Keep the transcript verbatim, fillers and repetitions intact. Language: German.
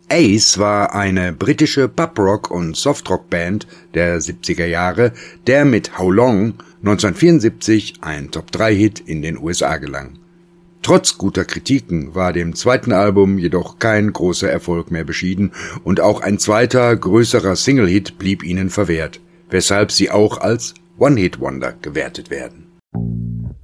Ace war eine britische Pub-Rock- und Softrock-Band der siebziger Jahre, der mit How Long neunzehnhundertvierundsiebzig ein Top drei Hit in den U S A gelang. Trotz guter Kritiken war dem zweiten Album jedoch kein großer Erfolg mehr beschieden und auch ein zweiter, größerer Single-Hit blieb ihnen verwehrt, weshalb sie auch als One-Hit-Wonder gewertet werden.